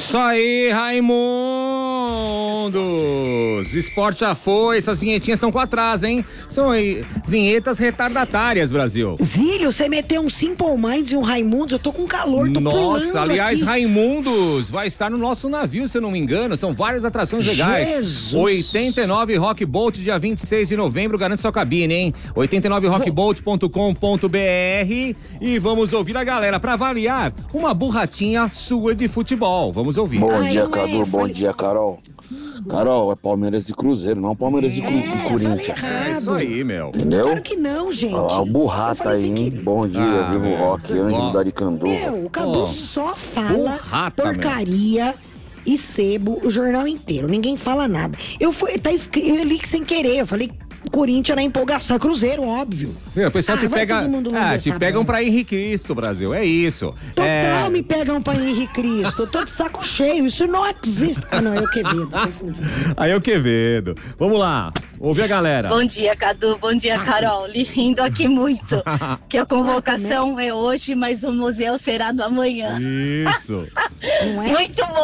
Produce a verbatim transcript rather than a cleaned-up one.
Isso aí, Raimundos! Esporte já foi, essas vinhetinhas estão com atraso, hein? São aí, vinhetas retardatárias, Brasil. Zílio, você meteu um Simple Minds e um Raimundos, eu tô com calor, tô Nossa, aliás, aqui. Raimundos vai estar no nosso navio, se eu não me engano, são várias atrações legais. Jesus. oitenta e nove Rock Boat, dia vinte e seis de novembro, garante sua cabine, hein? oitenta e nove rock boat ponto com ponto b r e vamos ouvir a galera pra avaliar uma burratinha sua de futebol. Vamos ouvir. Bom Ai, dia, não é, Cadu. Bom falei- dia, Carol. Carol, é Palmeiras e Cruzeiro, não Palmeiras e, Cru- e É, Corinthians. falei É isso errado. aí, meu. Entendeu? Claro que não, gente. Olha lá, o Eu burrata falei aí, sem hein? querer. Bom dia, Ah, vivo meu, Rock, você Ângelo gosta. Daricanduva. Meu, o Cadu Ó, só fala burrata, porcaria e sebo o jornal inteiro. Ninguém fala nada. Eu fui, tá escrito, eu li que sem querer. Eu falei Corinthians na empolgação, Cruzeiro, óbvio. Meu, o pessoal Ah, te vai pega. todo mundo lamber Ah, te essa pegam bola. pra Henrique Cristo, Brasil. É isso. Total É... me pegam pra Henrique Cristo. Eu tô de saco cheio. Isso não existe. Ah, não, é o Quevedo. Confundi. Aí é o Quevedo. Vamos lá. Ouve a galera. Bom dia, Cadu. Bom dia, Carol. Rindo aqui muito. Que a convocação é hoje, mas o museu será do amanhã. Isso. Não é? Muito bom.